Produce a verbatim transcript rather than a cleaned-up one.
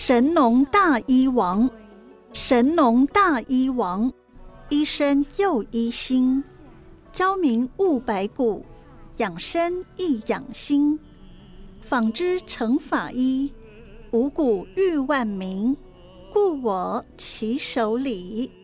神农大医王，神农大医王，医生又医心，教民悟百古，养生亦养心。纺织成法医，五谷育万民，故我其手里。